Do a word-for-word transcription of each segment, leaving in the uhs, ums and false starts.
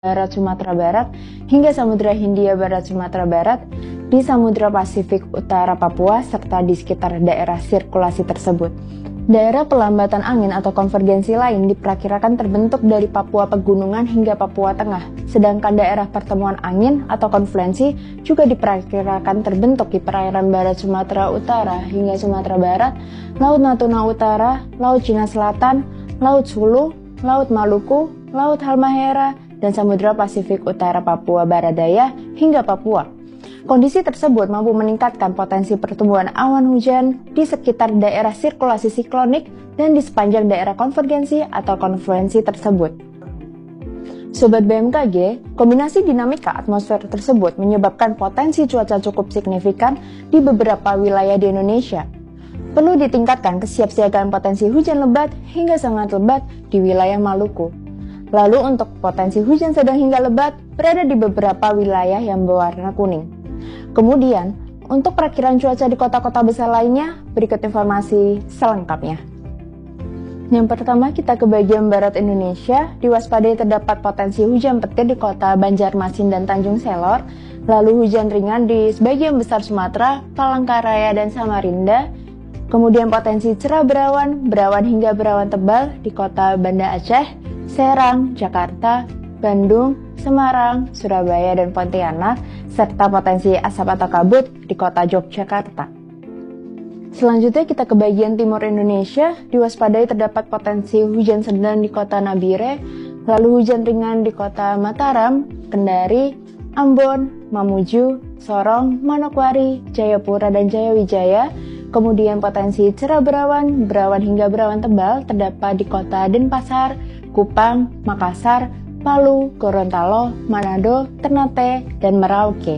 Barat Sumatera Barat hingga Samudra Hindia Barat Sumatera Barat, di Samudra Pasifik Utara Papua, serta di sekitar daerah sirkulasi tersebut. Daerah pelambatan angin atau konvergensi lain diperkirakan terbentuk dari Papua Pegunungan hingga Papua Tengah, sedangkan daerah pertemuan angin atau konfluensi juga diperkirakan terbentuk di perairan Barat Sumatera Utara hingga Sumatera Barat, Laut Natuna Utara, Laut Cina Selatan, Laut Sulu, Laut Maluku, Laut Halmahera, dan Samudra Pasifik Utara Papua Barat Daya hingga Papua. Kondisi tersebut mampu meningkatkan potensi pertumbuhan awan hujan di sekitar daerah sirkulasi siklonik dan di sepanjang daerah konvergensi atau konfluensi tersebut. Sobat B M K G, kombinasi dinamika atmosfer tersebut menyebabkan potensi cuaca cukup signifikan di beberapa wilayah di Indonesia. Perlu ditingkatkan kesiapsiagaan potensi hujan lebat hingga sangat lebat di wilayah Maluku. Lalu untuk potensi hujan sedang hingga lebat berada di beberapa wilayah yang berwarna kuning. Kemudian, untuk perakiran cuaca di kota-kota besar lainnya, berikut informasi selengkapnya. Yang pertama, kita ke bagian barat Indonesia. Diwaspadai terdapat potensi hujan petir di kota Banjarmasin dan Tanjung Selor, lalu hujan ringan di sebagian besar Sumatera, Palangkaraya, dan Samarinda. Kemudian potensi cerah berawan, berawan hingga berawan tebal di kota Banda Aceh, Serang, Jakarta, Bandung, Semarang, Surabaya, dan Pontianak, serta potensi asap atau kabut di kota Yogyakarta. Selanjutnya kita ke bagian timur Indonesia. Diwaspadai terdapat potensi hujan sedang di kota Nabire, lalu hujan ringan di kota Mataram, Kendari, Ambon, Mamuju, Sorong, Manokwari, Jayapura, dan Jayawijaya. Kemudian potensi cerah berawan, berawan hingga berawan tebal terdapat di kota Denpasar, Kupang, Makassar, Palu, Gorontalo, Manado, Ternate, dan Merauke.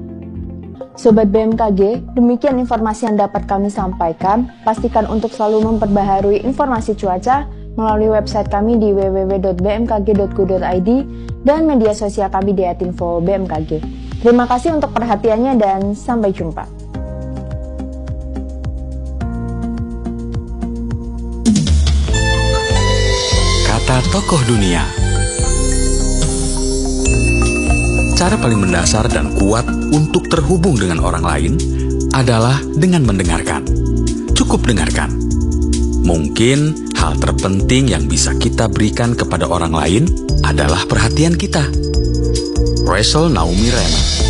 Sobat B M K G, demikian informasi yang dapat kami sampaikan. Pastikan untuk selalu memperbaharui informasi cuaca melalui website kami di w w w titik b m k g titik go titik i d dan media sosial kami di at info b m k g. Terima kasih untuk perhatiannya dan sampai jumpa. Kata tokoh dunia. Cara paling mendasar dan kuat untuk terhubung dengan orang lain adalah dengan mendengarkan. Cukup dengarkan. Mungkin hal terpenting yang bisa kita berikan kepada orang lain adalah perhatian kita. Rachel Naomi Remen.